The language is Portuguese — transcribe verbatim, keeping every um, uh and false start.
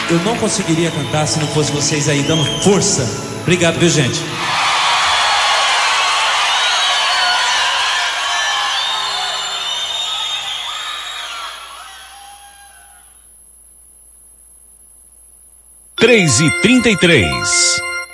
eu não conseguiria cantar se não fosse vocês aí dando força. Obrigado, viu, gente? três e trinta e três.